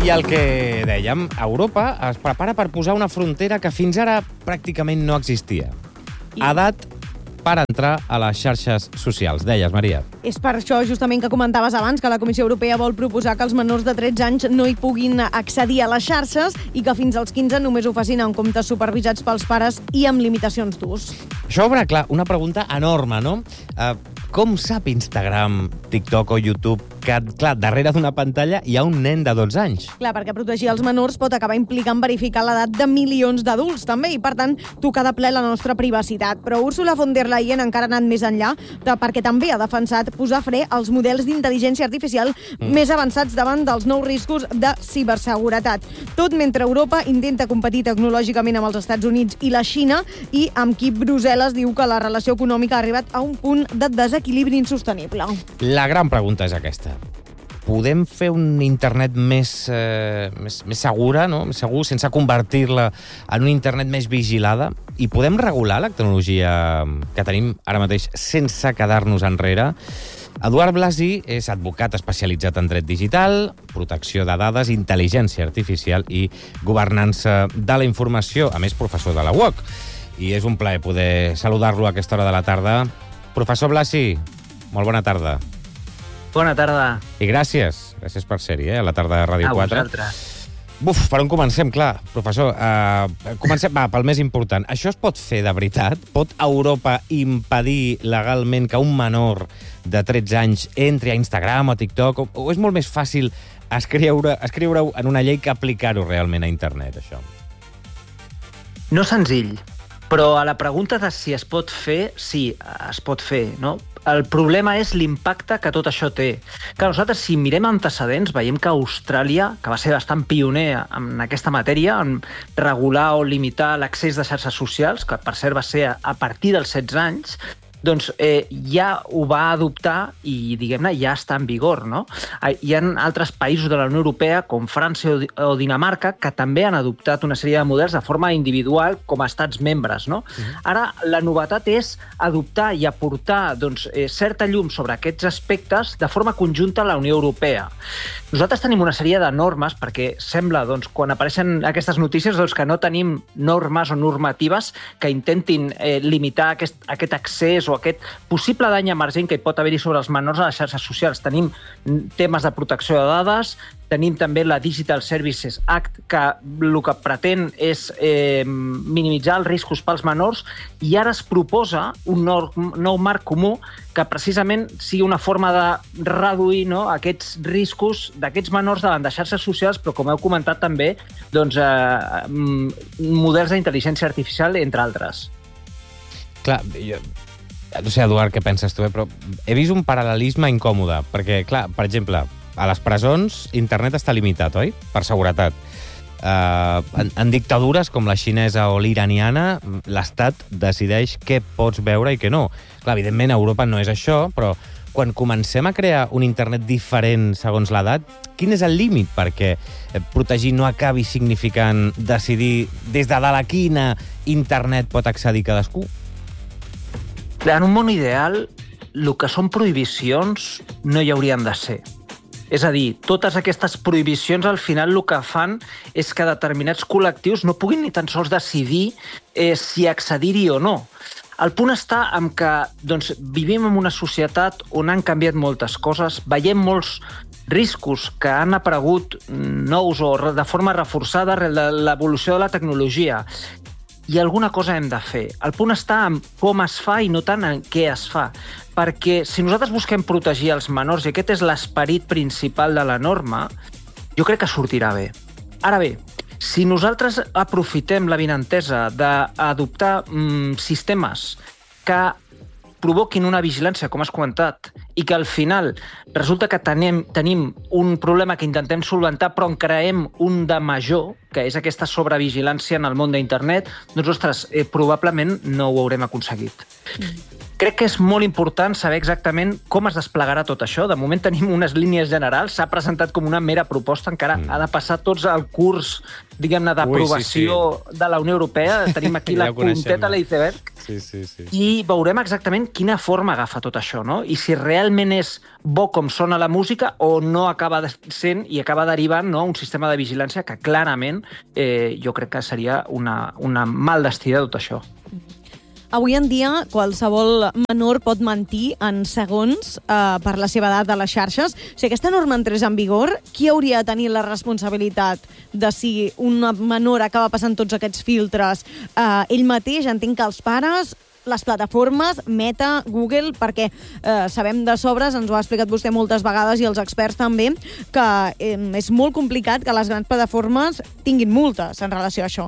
I el que dèiem, Europa es prepara per posar una frontera que fins ara pràcticament no existia. Edat per entrar a les xarxes socials. Deies, Maria. És per això, justament, que comentaves abans, que la Comissió Europea vol proposar que els menors de 13 anys no hi puguin accedir a les xarxes i que fins als 15 només ho facin en comptes supervisats pels pares i amb limitacions d'ús. Això obre, clar, una pregunta enorme, no? Com sap Instagram, TikTok o YouTube que, clar, darrere d'una pantalla hi ha un nen de 12 anys? Clar, perquè protegir els menors pot acabar implicant verificar l'edat de milions d'adults, també, i, per tant, tocar de ple la nostra privacitat. Però Ursula von der Leyen encara ha anat més enllà, perquè també ha defensat posar fre als models d'intel·ligència artificial més avançats davant dels nous riscos de ciberseguretat. Tot mentre Europa intenta competir tecnològicament amb els Estats Units i la Xina, i amb qui Brussel·les diu que la relació econòmica ha arribat a un punt de desequilibri insostenible. La gran pregunta és aquesta. Podem fer un internet més segura, no? Més segur, sense convertir-la en un internet més vigilada? I podem regular la tecnologia que tenim ara mateix sense quedar-nos enrere? Eduard Blasi és advocat especialitzat en dret digital, protecció de dades, intel·ligència artificial i governança de la informació, a més professor de la UOC. I és un plaer poder saludar-lo a aquesta hora de la tarda. Professor Blasi, molt bona tarda. Bona tarda. I gràcies per ser-hi, a la tarda de Ràdio 4. A vosaltres. Buf, per on comencem? Clar, professor, comencem pel més important. Això es pot fer de veritat? Pot Europa impedir legalment que un menor de 13 anys entri a Instagram o TikTok? O és molt més fàcil escriure-ho en una llei que aplicar-ho realment a internet, això? No senzill, però a la pregunta de si es pot fer, sí, es pot fer, no? El problema és l'impacte que tot això té. Que nosaltres, si mirem antecedents, veiem que Austràlia, que va ser bastant pioner en aquesta matèria, en regular o limitar l'accés de xarxes socials, que per cert va ser a partir dels 16 anys, doncs ja ho va adoptar i, diguem-ne, ja està en vigor, no? Hi ha altres països de la Unió Europea, com França o Dinamarca, que també han adoptat una sèrie de models de forma individual com a estats membres, no? Ara, la novetat és adoptar i aportar certa llum sobre aquests aspectes de forma conjunta a la Unió Europea. Nosaltres tenim una sèrie de normes, perquè sembla, quan apareixen aquestes notícies, que no tenim normes o normatives que intentin limitar aquest accés o aquest possible dany emergent que hi pot haver-hi sobre els menors a les xarxes socials. Tenim temes de protecció de dades, tenim també la Digital Services Act, que el que pretén és minimitzar els riscos pels menors, i ara es proposa un nou marc comú que precisament sigui una forma de reduir aquests riscos d'aquests menors davant de xarxes socials, però, com heu comentat també, models d'intel·ligència artificial, entre altres. Clar, no sé, Eduard, què penses tu, però he vist un paral·lelisme incòmode, perquè, clar, per exemple, a les presons internet està limitat, oi? Per seguretat. En dictadures com la xinesa o l'iraniana, l'Estat decideix què pots veure i què no. Clar, evidentment, a Europa no és això, però quan comencem a crear un internet diferent segons l'edat, quin és el límit perquè protegir no acabi significant decidir des de dalt a quina internet pot accedir cadascú? En un món ideal, el que són prohibicions no hi haurien de ser. És a dir, totes aquestes prohibicions al final el que fan és que determinats col·lectius no puguin ni tan sols decidir si accedir-hi o no. El punt està en que vivim en una societat on han canviat moltes coses, veiem molts riscos que han aparegut nous o de forma reforçada arrel de l'evolució de la tecnologia. I alguna cosa hem de fer. El punt està en com es fa i no tant en què es fa. Perquè si nosaltres busquem protegir els menors, i aquest és l'esperit principal de la norma, jo crec que sortirà bé. Ara bé, si nosaltres aprofitem l'avinentesa d'adoptar sistemes que provoquin una vigilància, com has comentat, i que al final resulta que tenim un problema que intentem solventar, però en creem un de major, que és aquesta sobrevigilància en el món d'internet, doncs, ostres, probablement no ho haurem aconseguit. Crec que és molt important saber exactament com es desplegarà tot això. De moment tenim unes línies generals, s'ha presentat com una mera proposta, encara ha de passar tots el curs, diguem-ne, d'aprovació de la Unió Europea. Tenim aquí la punteta a l'iceberg. I veurem exactament quina forma agafa tot això, no? I si realment és bo com sona la música o no acaba sent i acaba derivant, no, un sistema de vigilància que clarament jo crec que seria una mal destí de tot això. Avui en dia, qualsevol menor pot mentir en segons per la seva edat a les xarxes. Si aquesta norma entrés en vigor, qui hauria de tenir la responsabilitat de si un menor acaba passant tots aquests filtres? Ell mateix, entenc que els pares, les plataformes, Meta, Google, perquè sabem de sobres, ens ho ha explicat vostè moltes vegades i els experts també, que és molt complicat que les grans plataformes tinguin multes en relació a això.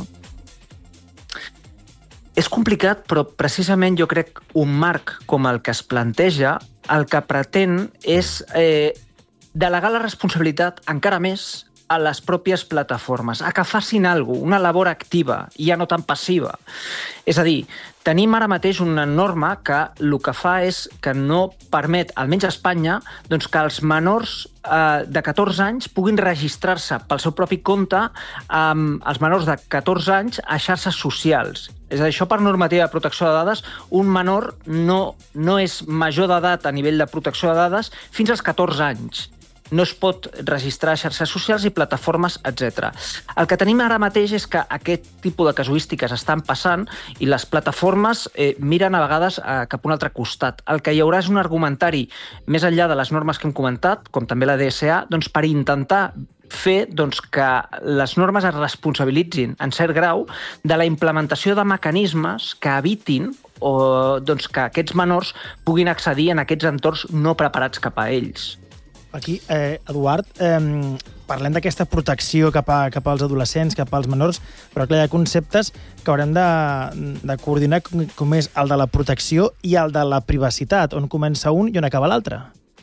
És complicat, però precisament jo crec un marc com el que es planteja el que pretén és delegar la responsabilitat encara més a les pròpies plataformes, a que facin alguna cosa, una labor activa i ja no tan passiva. És a dir, tenim ara mateix una norma que el que fa és que no permet, almenys a Espanya, doncs que els menors de 14 anys puguin registrar-se pel seu propi compte els menors de 14 anys a xarxes socials. És a dir, això per normativa de protecció de dades, un menor no és major d'edat a nivell de protecció de dades fins als 14 anys. No es pot registrar a xarxes socials i plataformes, etc. El que tenim ara mateix és que aquest tipus de casuístiques estan passant i les plataformes miren a vegades cap a un altre costat. El que hi haurà és un argumentari més enllà de les normes que hem comentat, com també la DSA, doncs per intentar fer que les normes es responsabilitzin en cert grau de la implementació de mecanismes que evitin que aquests menors puguin accedir en aquests entorns no preparats cap a ells. Aquí, Eduard, parlem d'aquesta protecció cap als adolescents, cap als menors, però clar, hi ha conceptes que haurem de coordinar, com és el de la protecció i el de la privacitat, on comença un i on acaba l'altre.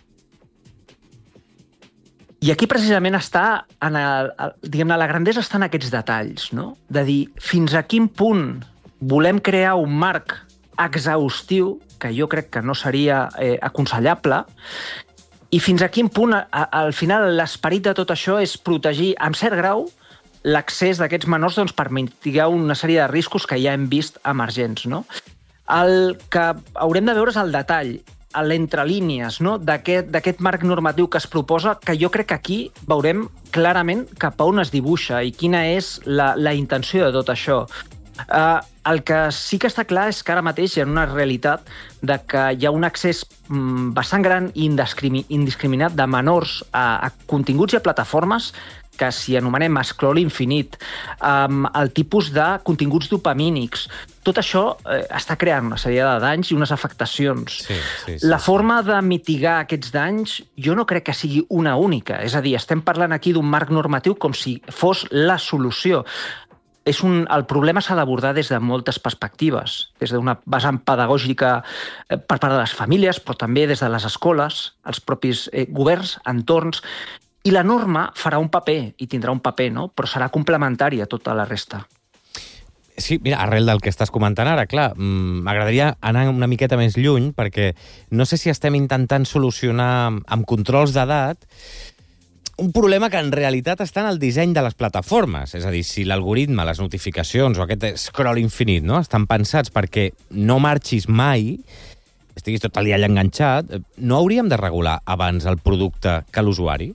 I aquí precisament està, diguem-ne, la grandesa està en aquests detalls, no? De dir fins a quin punt volem crear un marc exhaustiu, que jo crec que no seria aconsellable, i fins a quin punt, al final, l'esperit de tot això és protegir, amb cert grau, l'accés d'aquests menors per mitigar una sèrie de riscos que ja hem vist emergents. No? El que haurem de veure és el detall, l'entrelínies d'aquest marc normatiu que es proposa, que jo crec que aquí veurem clarament cap a on es dibuixa i quina és la intenció de tot això. El que sí que està clar és que ara mateix hi ha una realitat de que hi ha un accés bastant gran i indiscriminat de menors a continguts i a plataformes que si anomenem scroll infinit, el tipus de continguts dopamínics. Tot això està creant una sèrie de danys i unes afectacions. Sí. La forma de mitigar aquests danys jo no crec que sigui una única. És a dir, estem parlant aquí d'un marc normatiu com si fos la solució. El problema s'ha d'abordar des de moltes perspectives, des d'una vessant pedagògica per part de les famílies, però també des de les escoles, els propis governs, entorns, i la norma farà un paper, i tindrà un paper, no? Però serà complementari a tota la resta. Sí, mira, arrel del que estàs comentant ara, clar, m'agradaria anar una miqueta més lluny, perquè no sé si estem intentant solucionar amb controls d'edat un problema que en realitat està en el disseny de les plataformes. És a dir, si l'algoritme, les notificacions o aquest scroll infinit estan pensats perquè no marxis mai, estiguis tot el dia allà enganxat, no hauríem de regular abans el producte que l'usuari?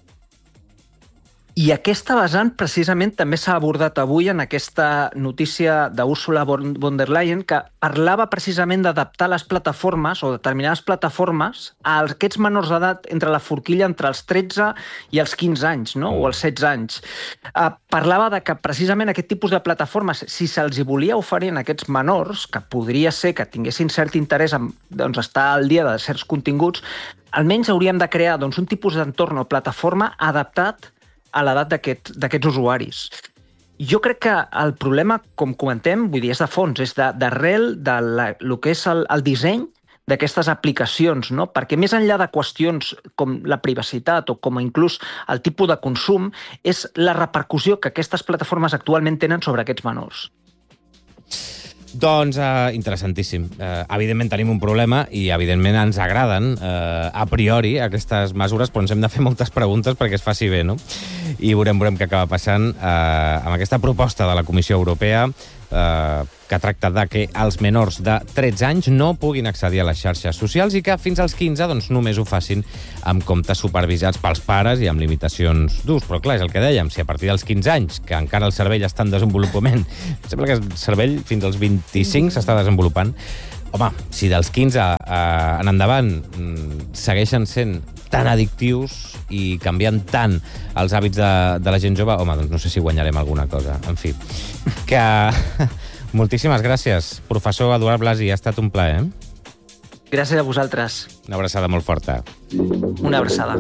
I aquesta vessant precisament també s'ha abordat avui en aquesta notícia d'Ursula von der Leyen, que parlava precisament d'adaptar les plataformes o determinades plataformes a aquests menors d'edat entre la forquilla entre els 13 i els 15 anys, no? O els 16 anys. Parlava de que precisament aquest tipus de plataformes, si se'ls hi volia oferir a aquests menors, que podria ser que tinguessin cert interès en estar al dia de certs continguts, almenys hauríem de crear un tipus d'entorn o plataforma adaptat a l'edat d'aquests usuaris. Jo crec que el problema, com comentem, vull dir, és de fons, és d'arrel del que és el disseny d'aquestes aplicacions, no? Perquè més enllà de qüestions com la privacitat o com inclús el tipus de consum, és la repercussió que aquestes plataformes actualment tenen sobre aquests menors. Doncs interessantíssim. Evidentment tenim un problema i evidentment ens agraden a priori aquestes mesures, però ens hem de fer moltes preguntes perquè es faci bé, no? I veurem què acaba passant amb aquesta proposta de la Comissió Europea que tracta de que els menors de 13 anys no puguin accedir a les xarxes socials i que fins als 15 doncs, només ho facin amb comptes supervisats pels pares i amb limitacions d'ús. Però clar, és el que dèiem, si a partir dels 15 anys, que encara el cervell està en desenvolupament, sembla que el cervell fins als 25 s'està desenvolupant, home, si dels 15 en endavant segueixen sent tan addictius i canviant tant els hàbits de la gent jove, home, doncs no sé si guanyarem alguna cosa. En fi, que... Moltíssimes gràcies, professor Eduard Blasi, ha estat un plaer. Gràcies a vosaltres. Una abraçada molt forta. Una abraçada.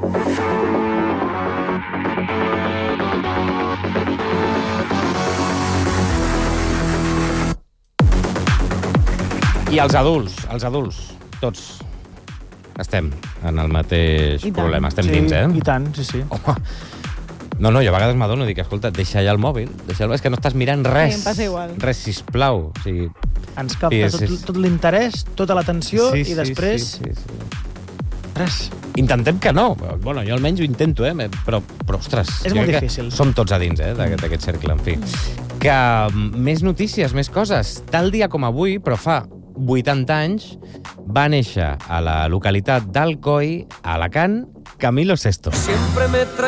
I els adults, tots estem en el mateix problema. Estem dins, I tant, sí. Home, no, jo a vegades m'adono, dic, escolta, deixa ja el mòbil, és que no estàs mirant res. Sí, em passa igual. Res, sisplau. O sigui, ens capta tot l'interès, tota l'atenció, i després... Sí. Res. Intentem que no. Bueno, jo almenys ho intento, però ostres... És molt difícil. Som tots a dins, d'aquest cercle, en fi. Que més notícies, més coses. Tal dia com avui, però fa 80 anys, va néixer a la localitat d'Alcoi, a Alacant, Camilo VI.